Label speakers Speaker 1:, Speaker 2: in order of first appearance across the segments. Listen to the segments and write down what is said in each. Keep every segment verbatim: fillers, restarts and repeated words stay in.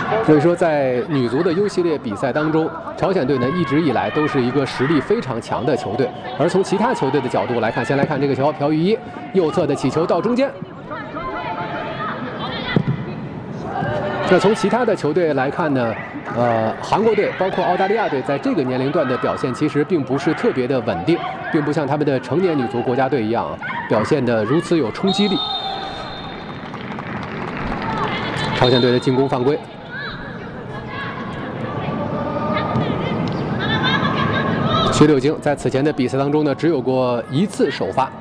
Speaker 1: 所以说，在女足的 U 系列比赛当中，朝鲜队呢一直以来都是一个实力非常强的球队。而从其他球队的角度来看，先来看这个球，朴雨一右侧的起球到中间。那从其他的球队来看呢，呃，韩国队包括澳大利亚队在这个年龄段的表现其实并不是特别的稳定，并不像他们的成年女足国家队一样表现得如此有冲击力。朝鲜队的进攻犯规。薛柳京在此前的比赛当中呢，只有过一次首发。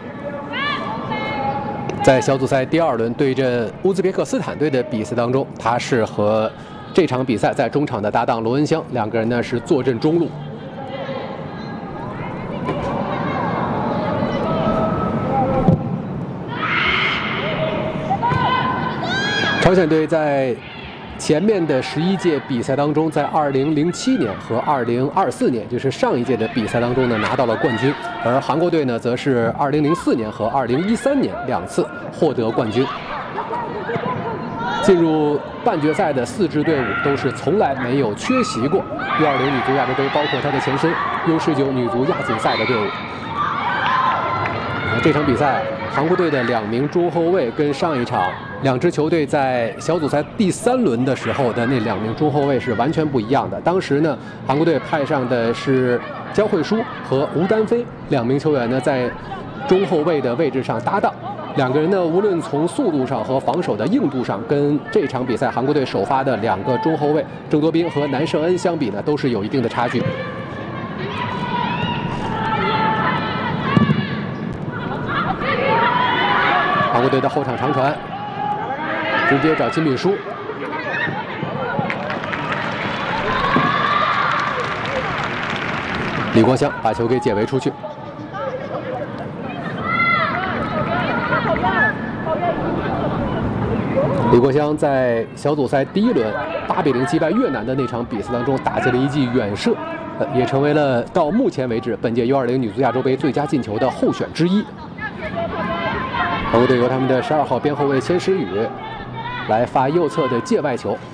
Speaker 1: 在小组赛第二轮对阵乌兹别克斯坦队的比赛当中，他是和这场比赛在中场的搭档罗恩湘两个人呢是坐镇中路。朝鲜队在前面的十一届比赛当中，在二零零七年和二零二四年，就是上一届的比赛当中呢拿到了冠军，而韩国队呢则是二零零四年和二零一三年两次获得冠军。进入半决赛的四支队伍都是从来没有缺席过 U 二零 女足亚洲杯，包括它的前身 U 十九 女足亚锦赛的队伍。这场比赛，韩国队的两名中后卫跟上一场两支球队在小组赛第三轮的时候的那两名中后卫是完全不一样的。当时呢，韩国队派上的是姜惠舒和吴丹飞两名球员呢，在中后卫的位置上搭档。两个人呢，无论从速度上和防守的硬度上，跟这场比赛韩国队首发的两个中后卫郑多彬和南胜恩相比呢，都是有一定的差距。韩国队的后场长传，直接找金敏书。李国香把球给解围出去。李国香在小组赛第一轮八比零击败越南的那场比赛当中打进了一记远射，呃，也成为了到目前为止本届 U 二零 女足亚洲杯最佳进球的候选之一。韩国队由他们的十二号边后卫千石宇来发右侧的界外球。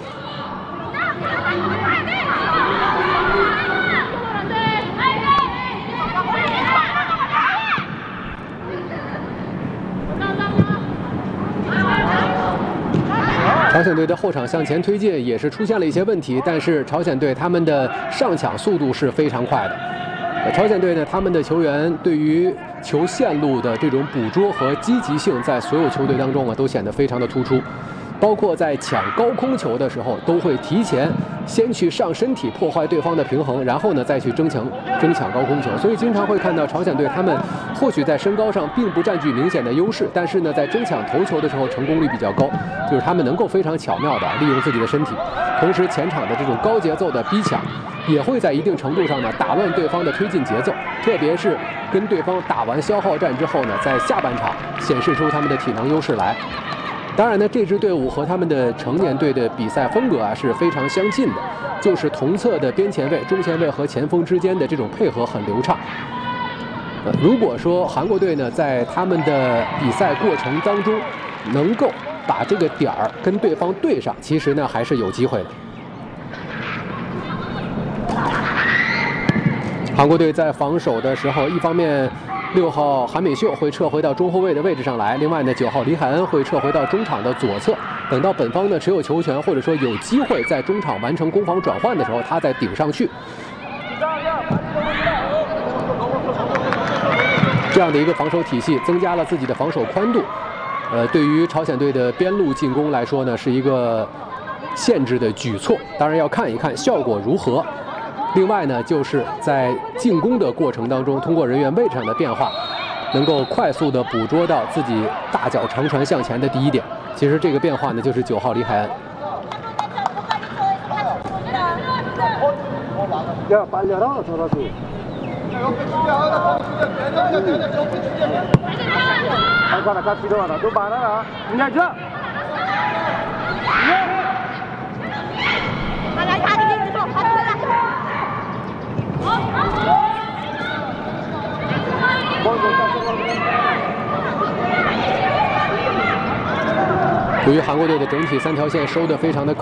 Speaker 1: 朝鲜队的后场向前推进也是出现了一些问题，但是朝鲜队他们的上抢速度是非常快的。朝鲜队呢，他们的球员对于球线路的这种捕捉和积极性，在所有球队当中啊都显得非常的突出。包括在抢高空球的时候，都会提前先去上身体破坏对方的平衡，然后呢再去争抢争抢高空球。所以经常会看到朝鲜队他们或许在身高上并不占据明显的优势，但是呢在争抢头球的时候成功率比较高，就是他们能够非常巧妙的利用自己的身体，同时前场的这种高节奏的逼抢，也会在一定程度上呢打乱对方的推进节奏，特别是跟对方打完消耗战之后呢，在下半场显示出他们的体能优势来。当然呢，这支队伍和他们的成年队的比赛风格啊是非常相近的，就是同侧的边前卫、中前卫和前锋之间的这种配合很流畅。呃，如果说韩国队呢在他们的比赛过程当中能够把这个点儿跟对方对上，其实呢还是有机会的。韩国队在防守的时候，一方面六号韩美秀会撤回到中后卫的位置上来，另外呢九号李海恩会撤回到中场的左侧，等到本方呢持有球权或者说有机会在中场完成攻防转换的时候，他再顶上去。这样的一个防守体系增加了自己的防守宽度，呃，对于朝鲜队的边路进攻来说呢，是一个限制的举措，当然要看一看效果如何。另外呢，就是在进攻的过程当中，通过人员位置上的变化，能够快速的捕捉到自己大脚长传向前的第一点。其实这个变化呢，就是九号李海恩。由于韩国队的整体三条线收得非常的